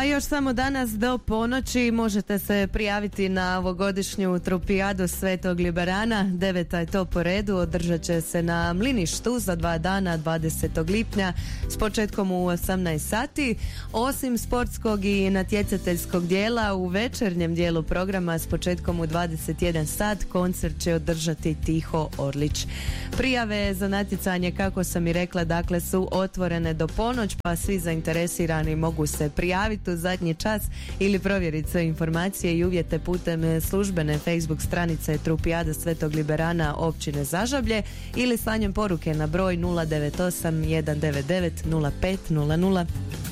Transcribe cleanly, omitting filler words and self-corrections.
Pa još samo danas do ponoći možete se prijaviti na ovogodišnju trupijadu Svetog Liberana. 9. je to po redu, održat će se na Mliništu za 2 dana 20. lipnja s početkom u 18 sati. Osim sportskog i natjecateljskog dijela, u večernjem dijelu programa s početkom u 21 sat koncert će održati Tiho Orlić. Prijave za natjecanje, kako sam i rekla, dakle su otvorene do ponoć, pa svi zainteresirani mogu se prijaviti u zadnji čas ili provjeriti sve informacije i uvjete putem službene Facebook stranice Trupijada Svetog Liberana općine Zažablje ili slanjem poruke na broj 098 199 0500.